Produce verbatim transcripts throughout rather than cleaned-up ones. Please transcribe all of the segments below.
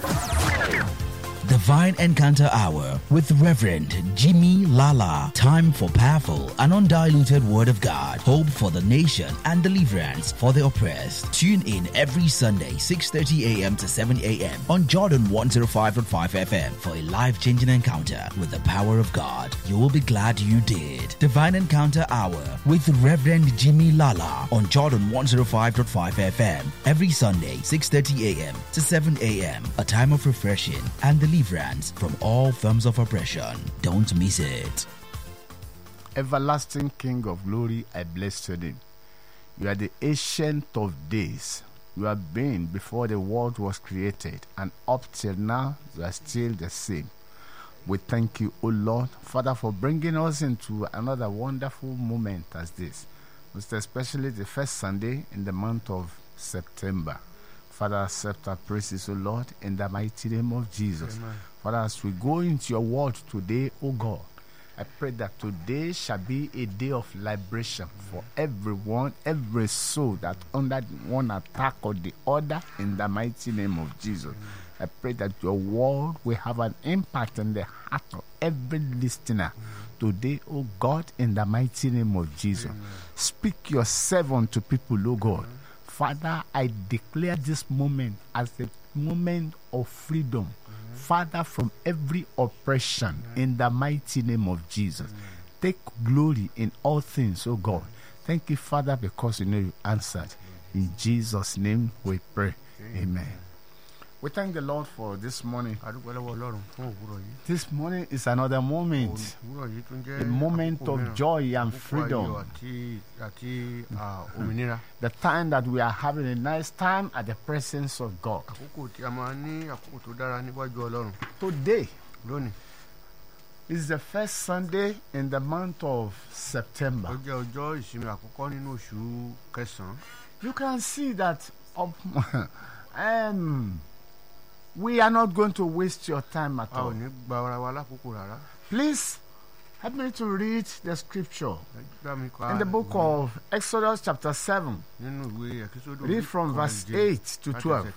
Divine Encounter Hour with Reverend Jimmy Lala. Time for powerful and undiluted Word of God. Hope for the nation and deliverance for the oppressed. Tune in every Sunday, six thirty a.m. to seven a.m. on Jordan one oh five point five F M for a life-changing encounter with the power of God. You will be glad you did. Divine Encounter Hour with Reverend Jimmy Lala on Jordan one oh five point five F M every Sunday, six thirty a.m. to seven a.m. A time of refreshing and deliverance from all forms of oppression. Don't miss it. Everlasting King of glory, I bless your name. You are the ancient of days. You have been before the world was created, and up till now, you are still the same. We thank you, O Lord, Father, for bringing us into another wonderful moment as this, most especially the first Sunday in the month of September. Father, accept our praises, O Lord, in the mighty name of Jesus. Amen. Father, as we go into your word today, O God, I pray that today shall be a day of liberation for everyone, every soul that under one attack or the other, in the mighty name of Jesus. Amen. I pray that your word will have an impact in the heart of every listener. Amen. Today, O God, in the mighty name of Jesus. Amen. Speak yourself unto people, O God. Amen. Father, I declare this moment as a moment of freedom. Mm-hmm. Father, from every oppression, mm-hmm. in the mighty name of Jesus. Mm-hmm. Take glory in all things, oh God. Thank you, Father, because you know you answered. Mm-hmm. In Jesus' name we pray. Mm-hmm. Amen. We thank the Lord for this morning. This morning is another moment, a moment of joy and freedom. The time that we are having a nice time at the presence of God. Today is the first Sunday in the month of September. You can see that um, we are not going to waste your time at all. Please help me to read the scripture in the book of Exodus chapter seven. Read from verse eight to twelve.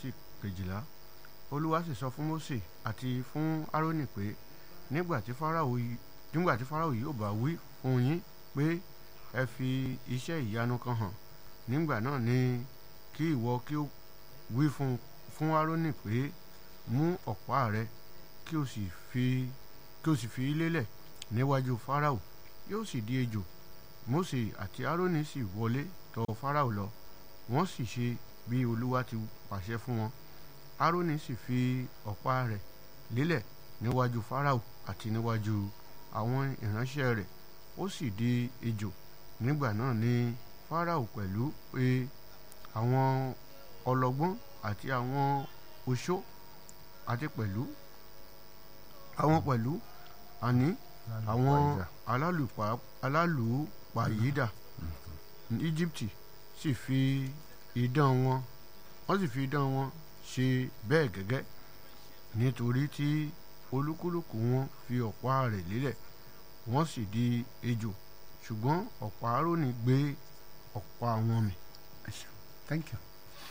Olúwa sì sọ fún Mósè àti fún Árónì pé nígbà tí Fáráò nígbà tí Fáráò yóò bá wí fún yín pé ẹ fi iṣẹ́ ìyanu kan hàn, nígbà náà ni kí ìwọ kí ó wí fún fún Árónì pé mú ọ̀pá rẹ kí o sì fi kí o sì fi lélẹ̀ níwájú Fáráò, yóò sì di ejò. Mósè àti Árónì sì wọlé tọ̀ Fáráò lọ, wọ́n sì ṣe bí Olúwa ti pàṣẹ fún wọn. Árónì sì fi ọ̀pá rẹ̀ lélẹ̀ níwájú Fáráò àti níwájú àwọn ìránṣẹ́ rẹ̀, ó sì di ejò. Nígbà náà ni Fáráò pẹ̀lú pé àwọn ọlọ́gbọ́n àti àwọn oṣó àti pẹ̀lú àwọn pẹ̀lú àní àwọn alálùpà alálùpàyídà ní Íjíbítì sì fi idán wọn wọ́n sì fi idán wọn ṣe bẹ́ẹ̀ gẹ́gẹ́, nítorí tí olúkúlùkù wọn fi ọ̀pá rẹ̀ lélẹ̀, wọ́n sì di ejò, ṣùgbọ́n ọ̀pá Árónì gbé ọ̀pá wọn mì. Thank you.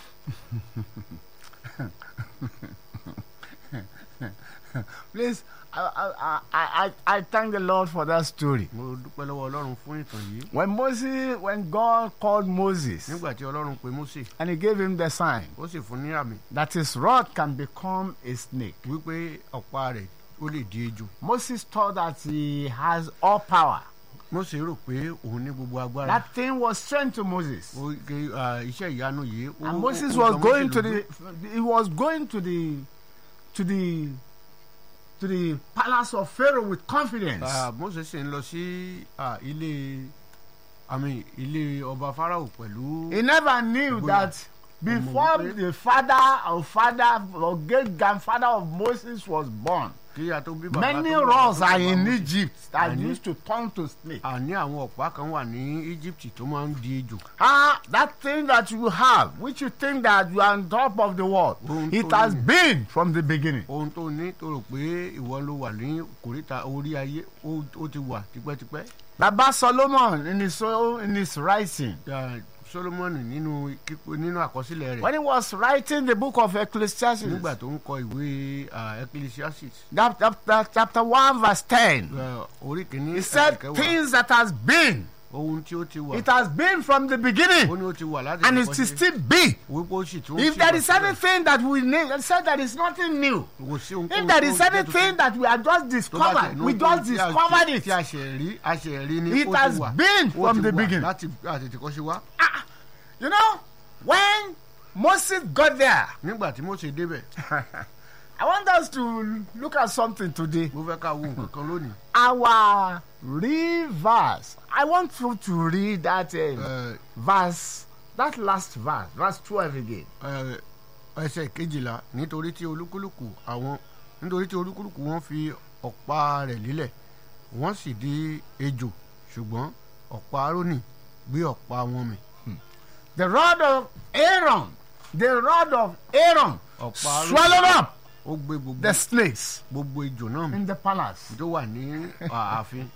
Please, I, I, I, I thank the Lord for that story. When Moses, when God called Moses, and he gave him the sign that his rod can become a snake, Moses thought that he has all power. That thing was strange to Moses. And Moses was going to the he was going to the to the to the palace of Pharaoh with confidence. He never knew that before the father or father or great grandfather of Moses was born, many rods are in Egypt that used to turn to snake. Ah, that thing that you have, which you think that you are on top of the world, it has been from the beginning. Baba Solomon in his in his writing, Solomoni nínú kíkó nínú àkọsílẹ̀ rẹ̀ when he was writing the book of Ecclesiastes, nígbà tó ń kọ ìwé ah, Ecclesiastes chapter, chapter one verse ten, eh, orí kìíní he said ẹsẹ̀ kẹwàá, things that has been, ohun tí ó ti wà it has been from the beginning, ó ní ó ti wà láti and it ìkọ́ṣe, will still be. wípé ó sì tún If sì there wà is síbẹ̀. anything that we need, he said there is nothing new. Kò sí ohun If there is anything that we have just discovered, we just discovered tí a it. ṣe rí a ṣe rí ní It ó ti has wà been ó from ti the wà beginning. láti àtètè kọ́ṣe wá. Ah, you know, when Moses got there, Nígbà tí Mósè débẹ̀ I want us to look at something today. mo fẹ́ ká wo nǹkan kan lónìí. Our real verse. I want you to read that uh, Eh, verse, that last verse, verse twelve again. eh, ẹsẹ̀ kejìlá nítorí tí olúkúlùkù àwọn nítorí tí olúkúlùkù wọn fi ọ̀pá rẹ̀ lílẹ̀ wọ́n sì di ejò ṣùgbọ́n ọ̀pá Árónì gbé ọ̀pá wọn mì. The rod of Aaron, the rod of Aaron ọ̀pá Árónì swallowed up ó gbé gbogbo the snakes gbogbo ejò náà mì in the palace. tó wà ní ààfin.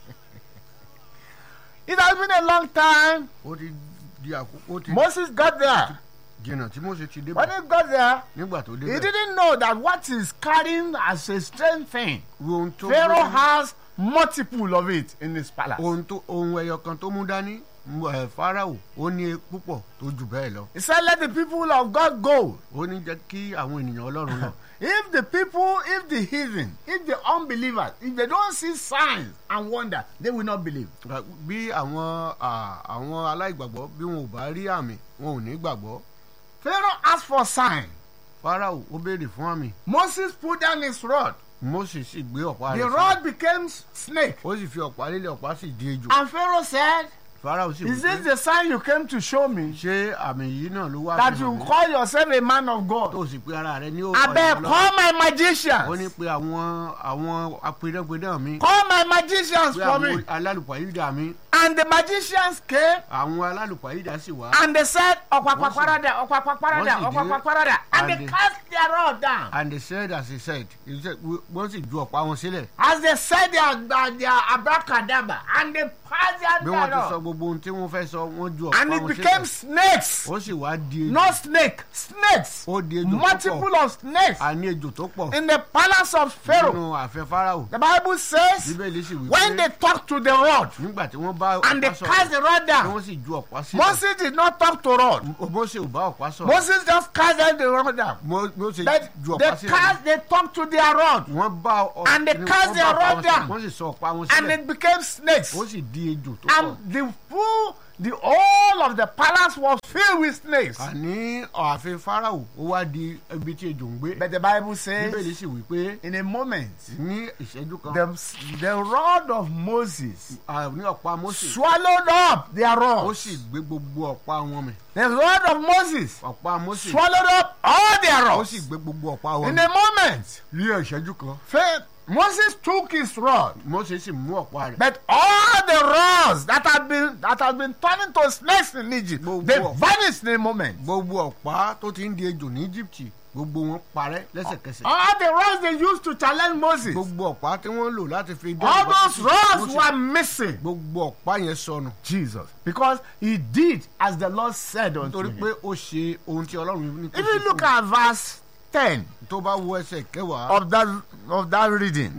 It has been a long time. Ó ti di àkókò ó ti Moses got there. jìnnà tí Mósè ti When débẹ̀ he got there, nígbà tó he débẹ̀ didn't know that what he's carrying as a strange thing, wo ohun tó Pharaoh gbé- has multiple of it in his palace. ohun tó ohun ẹyọ kan tó mú dání ẹ, Fáráò ó ní púpọ̀ tó jù bẹ́ẹ̀ lọ. He said, let the people of God go. Ó ní jẹ́ kí àwọn ènìyàn Ọlọ́run lọ. If the people, if the heathen, if the unbelievers, if they don't see signs and wonder, they will not believe. Bí àwọn à, àwọn aláìgbàgbọ́ bí wọn ò bá rí àmì wọn ò ní gbàgbọ́. Pharaoh asked for sign. Fáráò ó béèrè fún àmì. Moses put down his rod. Mósè sì gbé ọ̀pá The rẹ̀ rod sílẹ̀. became snake. Ó sì fi ọ̀pá lélẹ̀ ọ̀pá sì di ejò. And Pharaoh said, Fáráò sì is wí this pé the sign you came to show me? ṣé àmì yìí náà ló wá That fi you hàn mí? call yourself a man of God? Tó sì pe ara rẹ̀ ní ó Abeg, call my ó ní magicians. pé àwọn àwọn apidánpidán mi Call my magicians pé for àwọn me. alálùpàídà mi And the magicians came àwọn alálùpàídà sì wá. and they said, Okwakwaparada, Okwakwaparada, Wọ́n sì dé. Okwakwaparada. And they And they- cast their rod down. And they said as he said he said wọ́n sì ju ọ̀pá wọn sílẹ̀. As they said their, their, their abracadabra, and they passed their, Bí wọ́n their ti sọ rod. gbogbo ohun tí wọ́n fẹ́ sọ wọ́n ju ọ̀pá And it wọn became sílẹ̀. snakes. Ó sì wá di ejò. Not snake, snakes. Ó di ejò tó pọ̀. Multiple of snakes Àní ejò tó pọ̀ in the palace of Pharaoh. nínú ààfin Fáráò. The Bible says, Bíbélì sì wí when pé they talked to the rod nígbà tí wọ́n bá and they ọ̀pá cast sọ̀rọ̀ the rod ni down, wọ́n sì ju ọ̀pá sílẹ̀. Moses did not talk to rod. Mósè ò bá ọ̀pá sọ̀rọ̀. Moses just cast the rod down. Mo- Mósè They, ju they ọ̀pá sílẹ̀. cast, they talked to their rod, Wọ́n bá ọ̀- And they wọ́n cast bá their ọ̀pá rod wọn down. sílẹ̀. Wọ́n sì sọ ọ̀pá wọn and sílẹ̀. it became snakes. Ó sì di ejò tó pọ̀. And the full, the whole of the palace was filled with snakes. Àní ààfin Fáráò ó wá di ibi tí ejò ń gbé. But the Bible says, Bíbélì sì wí pé in a moment, ní ìṣẹ́jú kan the, the rod of Moses à, ní ọ̀pá Mósè swallowed up their ó rod. sì gbé gbogbo ọ̀pá wọn mì. The rod of Moses Ọ̀pá Mósè swallowed up all their ó rods. sì gbé gbogbo ọ̀pá wọn In mì. a moment, Ní ìṣẹ́jú kan Fa- Moses took his rod, Mósè sì mú ọ̀pá rẹ̀. but all the rods that had been that had been turned into snakes in Egypt, they vanished in a moment. Gbogbo ọ̀pá tó ti ń di ejò ní Íjíbítì gbogbo wọn parẹ́ lẹ́sẹ̀kẹsẹ̀. All the rods they used to challenge Moses, Gbogbo ọ̀pá tí wọ́n lò láti fi dá all ọ̀pá those Mósè- rods Mósè- were missing. gbogbo ọ̀pá yẹn sọnù. Jesus, because he did as the Lord said unto Nítorí pé him. ó ṣe ohun tí Ọlọ́run ní kó If you ṣe look fún un. at verse ten Tó bá wo ẹsẹ̀ kẹwàá. of that of that reading,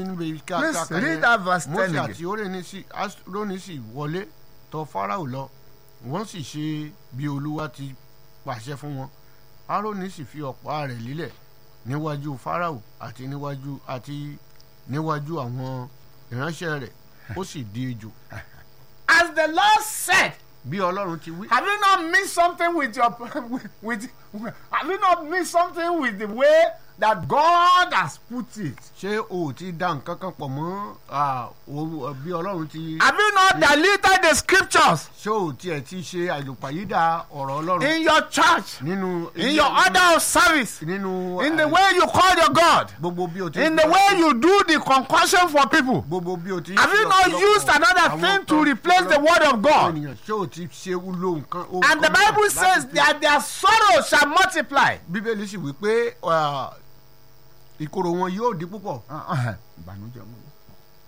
Please read that verse ten Mósè again. àti Órénì sì Árónì sì wọlé tọ̀ Fáráò lọ wọ́n sì ṣe bí Olúwa ti pàṣẹ fún wọn. Árónì sì fi ọ̀pá rẹ̀ lílẹ̀ níwájú Fáráò àti níwájú àti níwájú àwọn ìránṣẹ́ rẹ̀ ó sì di ejò. as the Lord said. Bí Ọlọ́run ti wí. Have you not missed something with your with, with have you not missed something with the way that God has put it? Ṣé o ò ti dá nǹkan kan pọ̀ mọ́ ah, o- bí Ọlọ́run ti. Have you not deleted the scriptures Ṣé o tiẹ̀ ti ṣe àlùpàyídà ọ̀rọ̀ Ọlọ́run in your church, nínú. in your order of service, nínú. in the way you call your God, gbogbo bí o ti. in the way you do the concussion for people? gbogbo bí o ti. Have you not used another thing to replace the word of God? ènìyàn ṣé o ti ṣe lo nǹkan. ohun And the kan náà Bible láti says fi- that their sorrow shall multiply. Bíbélì sì wí pé ah, ìkorò wọn yóò di púpọ̀.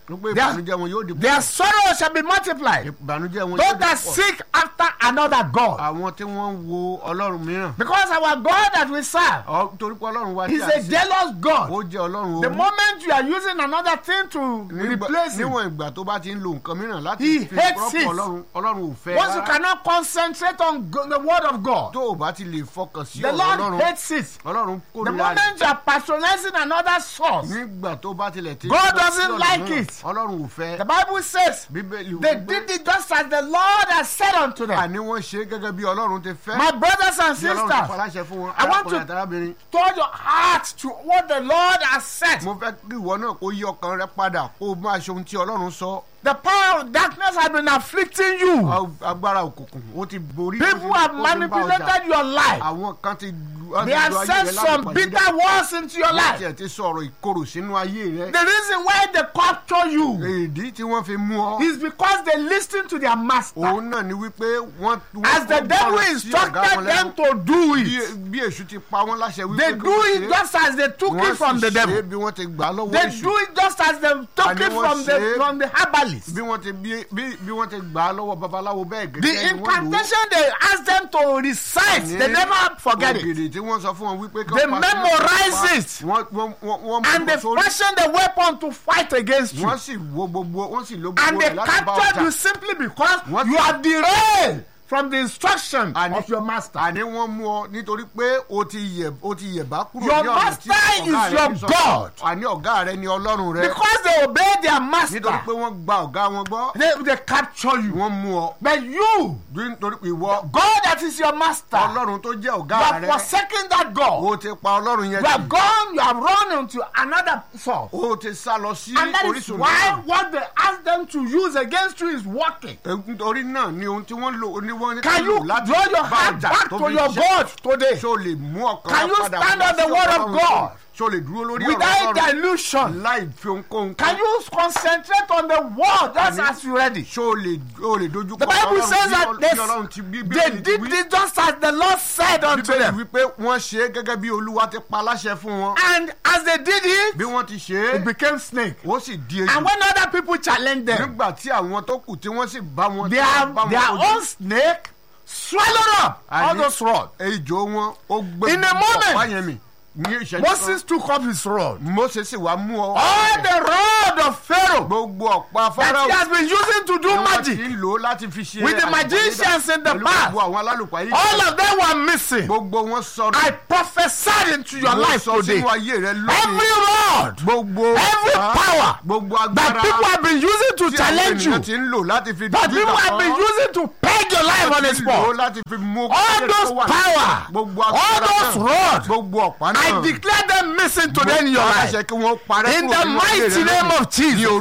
wípé Their, ìbànújẹ́ wọn yóò di their púpọ̀. sorrow shall be multiplied. ìbànújẹ́ wọn yóò Those di that púpọ̀. seek after another God. àwọn tí wọ́n ń wo ọlọ́run mìíràn. Because our God that we serve Ọ- torí pé ọlọ́run wa tí is a a sìn, jealous God. ó jẹ́ ọlọ́run The orí. moment you are using another thing to Nígbà- replace him, níwọ̀n ìgbà tó bá ti ń lo nǹkan mìíràn láti He fi hates rọ́pò it. ọlọ́run ọlọ́run ò fẹ́ once you rárá. cannot concentrate on go- the word of God, tó o bá ti lè fọkàn sí the ọ̀rọ̀ Lord ọlọ́run hates it. ọlọ́run The kórìíra rẹ̀. moment you are patronizing another source, nígbà tó bá tilẹ̀ ti. God lọ sí doesn't ọ̀nà like mìíràn, it. ọlọ́run ò fẹ́. the Bible says bíbélì they wípé did it just as the Lord has said unto them. àní wọ́n ṣe é gẹ́gẹ́ bí ọlọ́run ti fẹ́. My brothers and bí ọlọ́run ti sisters, paláṣẹ fún wọn I want arákùnrin to- àti arábìnrin. turn your heart to what the Lord has said. mo fẹ́ kí ìwọ náà kó yí ọkàn rẹ padà kó o máa ṣe ohun tí ọlọ́run sọ. The power of darkness has been afflicting you. Ag- agbára òkùnkùn ó ti borí. ó People ti- have ó ti ń bá ọjà. manipulated your life. àwọn kan ti. They have said some bitter words into your wọ́n life. tiẹ̀ ti sọ̀rọ̀ ìkorò sínú ayé rẹ. The reason why they capture you èdè tí wọ́n fi mú ọ. is because they listen to their master. òun náà ni wípé wọ́n. wọ́n- As the wọ́n devil gbọ́ràn sí ọ̀gá wọn instructed them lẹ́nu. to do bí it, bí èṣù ti pa wọ́n láṣẹ wípé they kí do wọ́n it ṣe é. just as they took it from the wọ́n sì ṣe é devil. bí wọ́n ti gbà á lọ́wọ́ They èṣù. do it just as they took And it they from won't the say- from the herbalist. bí wọ́n ti bí bí bí wọ́n ti gbà á lọ́wọ́ babaláwo bẹ́ẹ̀ The gẹ́gẹ́ ni wọ́n lò ó. incantation they asked them to recite, they never forget it. ògèdè tí wọ́n sọ fún wọn wípé kí They wọ́n pa sílẹ̀, memorize wọ́n pa- it. wọ́n wọ́n wọ́n wọ́n And mú they wọn sórí. fashion the weapon to fight against you. wọ́n sì wo gbogbo wọ́n sì lo And gbogbo they rẹ̀ láti bá captured ọjà. you simply because What? you have derailed from the instruction Àní- of your master. àní wọ́n mú ọ nítorí pé o ti yẹ̀ o ti yẹ̀ bá kúrò Your ní ọ̀nà tí master ọ̀gá is rẹ your ti sọ. God. àní ọ̀gá rẹ ni ọlọ́run rẹ. Because they obey their master, nítorí pé wọ́n gba ọ̀gá wọn gbọ́. they, they capture you. wọ́n mú ọ. But you, nítorí pé ìwọ God that is your master, ọlọ́run tó jẹ́ you ọ̀gá have rẹ. forsaken that God. o ti pa ọlọ́run yẹn You have gone, you have run into another source. o ti sá lọ sí And that is orísun why mìíràn. what they ask them to use against you is working. Eh, nítorí náà ni ohun tí wọ́n lò ní wọ́n ní Can ká you lò láti draw your bá heart ọjà back tó to fi your ṣe. God today ṣé o lè mú ọkàn Can rẹ you padà stand wá on the sí word ọ̀dọ̀ of Ọlọ́run? God ṣé o lè dúró lórí ọ̀rọ̀ without Ọlọ́run dilution? láì fi ohunkóhun Can you concentrate on the word just Àní- as you ready? ṣé o lè o lè dojú The kọ Bible Ọlọ́run says bí that Ọl- they, bí Ọlọ́run ti bí they Bíbélì ti did wí? it just as the Lord said unto Bíbélì them. wípé wọ́n ṣe é gẹ́gẹ́ bí Olúwa ti pa láṣẹ fún wọn. And as they did it, bí wọ́n ti ṣe it é became snake. ó sì di And ejò. when other people challenged them, nígbà tí àwọn tó kù tí wọ́n sì bá wọn their, tí wọ́n bá wọn their kojú, own snake swallowed up all Àní- those rods. ejò wọn ó gbé In a gbogbo moment, ọ̀pá yẹn mì ní ìṣẹ́jú Moses took up his rod. kan. Mósè sì wá mú ọ. All the rod of Pharaoh gbogbo ọ̀pá that Fáráò he has been using to do ni wọ́n magic, ti ń lò ó láti fi ṣe with the àlùpàídà. magicians in the Pẹ̀lú past, gbogbo àwọn alálùpàídà. all of them were missing. gbogbo wọn sọnù. I prophesied into your Mo life sọ today. sínú ayé rẹ lónìí. Every rod gbogbo every ọ̀pá, power gbogbo that agbára people have been using to tí àwọn challenge you, ènìyàn ti ń lò láti fi that dojú people ìjà have been kọ. using to peg your life on the Wọ́n ti lò ó spot, láti fi mú all kí those ẹ̀kọ́ wà ní- power, gbogbo all agbára those náà, rods, gbogbo ọ̀pá náà. I declare them missing today in your Mo pa life. láṣẹ kí wọ́n parẹ́ In kúrò the nínú ayé mighty rẹ name lónìí. of Jesus. Ní